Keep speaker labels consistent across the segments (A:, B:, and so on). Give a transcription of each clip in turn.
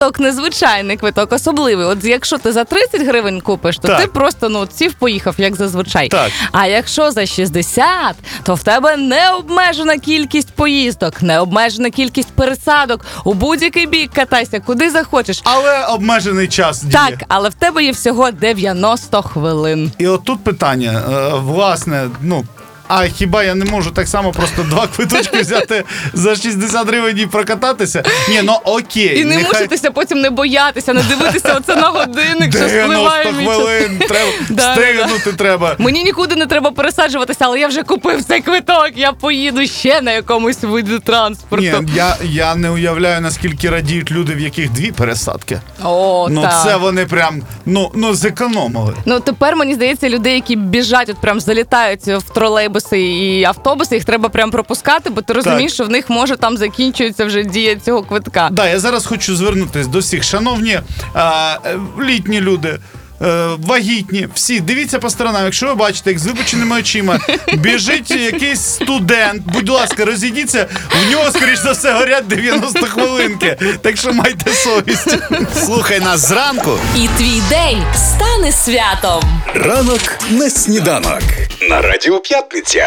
A: незвичайний квиток, особливий. От якщо ти за 30 гривень купиш, то ти просто, сів-поїхав, як зазвичай.
B: Так.
A: А якщо за 60, то в тебе необмежена кількість поїздок, необмежена кількість пересадок, у будь-який бік катайся, куди захочеш.
B: Але обмежений час діє.
A: Так, але в тебе є всього 90 хвилин.
B: І от тут питання, власне, а хіба я не можу так само просто 2 квиточки взяти за 60 гривень і прокататися? Ні, окей.
A: І не мучитися, потім не боятися, не дивитися оце на годинник, що спливає
B: 90 хвилин, встигнути треба.
A: Мені нікуди не треба пересаджуватися, але я вже купив цей квиток, я поїду ще на якомусь виді транспорту.
B: Ні, я не уявляю, наскільки радіють люди, в яких 2 пересадки.
A: Так.
B: Це вони прям, зекономили.
A: Тепер, мені здається, людей, які біжать, прям залітають в тролейбуси і автобуси, їх треба прям пропускати, бо ти розумієш, що в них може там закінчується вже дія цього квитка.
B: Я зараз хочу звернутися до всіх. Шановні літні люди, вагітні, всі, дивіться по сторонам. Якщо ви бачите, як з випученими очима біжить якийсь студент, будь ласка, розійдіться, в нього, скоріш за все, горять 90 хвилинки. Так що майте совість.
C: Слухай нас зранку.
D: І твій день стане святом.
C: Ранок на сніданок. На Радіо П'ятниця.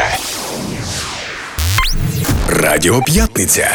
C: Радіо П'ятниця.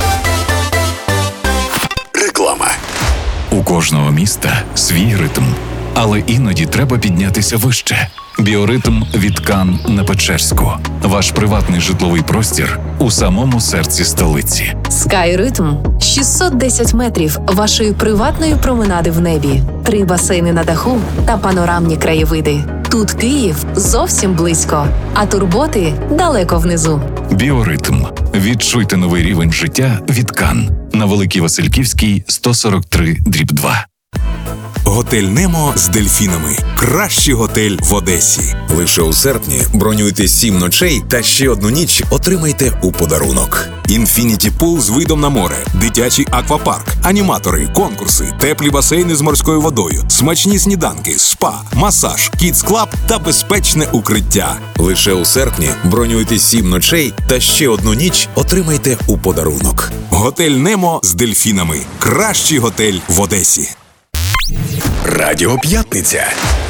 C: Реклама.
E: У кожного міста свій ритм. Але іноді треба піднятися вище. Біоритм від Кан на Печерську. Ваш приватний житловий простір у самому серці столиці.
F: Скайритм – 610 метрів вашої приватної променади в небі, 3 басейни на даху та панорамні краєвиди. Тут Київ зовсім близько, а турботи далеко внизу.
E: Біоритм. Відчуйте новий рівень життя від Кан. На Великій Васильківській, 143/2.
C: Готель Немо з дельфінами. Кращий готель в Одесі. Лише у серпні бронюйте 7 ночей та ще 1 ніч отримайте у подарунок. Інфініті пул з видом на море, дитячий аквапарк, аніматори, конкурси, теплі басейни з морською водою, смачні сніданки, спа, масаж, кідс-клаб та безпечне укриття. Лише у серпні бронюйте 7 ночей та ще 1 ніч отримайте у подарунок. Готель Немо з дельфінами. Кращий готель в Одесі. Радіо П'ятниця.